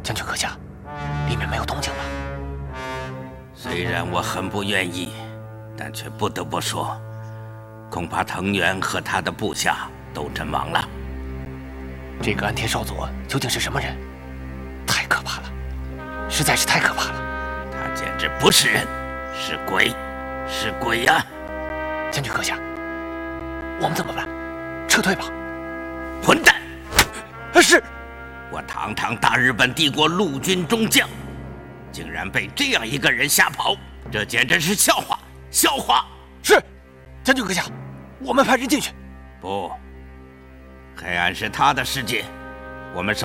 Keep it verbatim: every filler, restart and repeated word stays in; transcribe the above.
将军阁下，里面没有动静了。 虽然我很不愿意，但却不得不说，恐怕藤原和他的部下都阵亡了。 这个安田少佐究竟是什么人？太可怕了，实在是太可怕了。 他简直不是人，是鬼，是鬼呀、啊！ 将军阁下，我们怎么办？撤退吧！ 混蛋！ 是。 我堂堂大日本帝国陆军中将，竟然被这样一个人吓跑，这简直是笑话！笑话！ 是，将军阁下，我们派人进去。 不，黑暗是他的世界，我们守。